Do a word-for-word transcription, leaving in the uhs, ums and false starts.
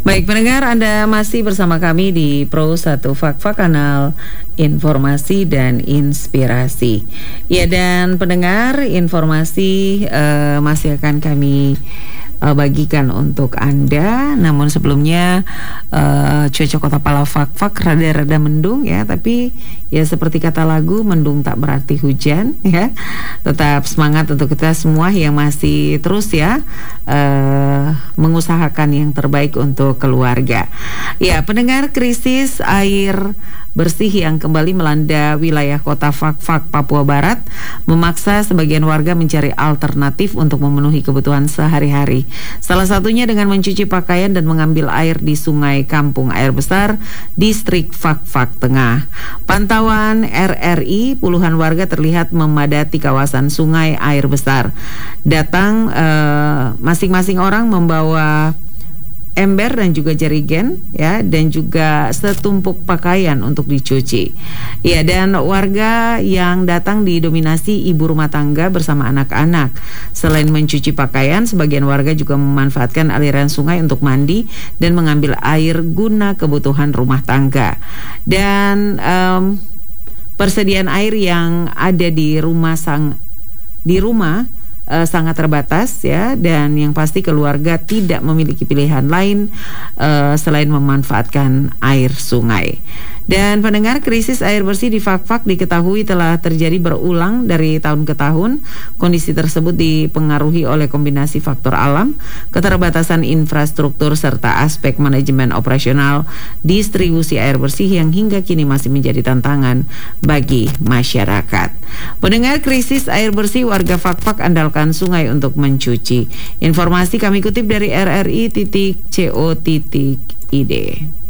Baik pendengar, Anda masih bersama kami di Pro satu Fak-Fak, kanal informasi dan inspirasi. Ya, dan pendengar, informasi uh, masih akan kami uh, bagikan untuk Anda. Namun sebelumnya uh, cuaca Kota Pala Fak-Fak rada-rada mendung ya, tapi ya seperti kata lagu, mendung tak berarti hujan ya. Tetap semangat untuk kita semua yang masih terus ya uh, mengusahakan yang terbaik untuk keluarga. Ya, pendengar, krisis air bersih yang kembali melanda wilayah Kota Fak-Fak, Papua Barat memaksa sebagian warga mencari alternatif untuk memenuhi kebutuhan sehari-hari. Salah satunya dengan mencuci pakaian dan mengambil air di Sungai Kampung Air Besar, Distrik Fak-Fak Tengah. Pantauan R R I, puluhan warga terlihat memadati kawasan Sungai Air Besar. Datang eh, masing-masing orang membawa ember dan juga jerigen ya, dan juga setumpuk pakaian untuk dicuci. Ya, dan warga yang datang didominasi ibu rumah tangga bersama anak-anak. Selain mencuci pakaian, sebagian warga juga memanfaatkan aliran sungai untuk mandi dan mengambil air guna kebutuhan rumah tangga. Dan um, persediaan air yang ada di rumah sang di rumah Uh, sangat terbatas ya, dan yang pasti keluarga tidak memiliki pilihan lain uh, selain memanfaatkan air sungai. Dan pendengar, krisis air bersih di Fak-Fak diketahui telah terjadi berulang dari tahun ke tahun. Kondisi tersebut dipengaruhi oleh kombinasi faktor alam, keterbatasan infrastruktur, serta aspek manajemen operasional distribusi air bersih yang hingga kini masih menjadi tantangan bagi masyarakat. Pendengar, krisis air bersih, warga Fak-Fak andalkan sungai untuk mencuci. Informasi kami kutip dari R R I titik co titik id.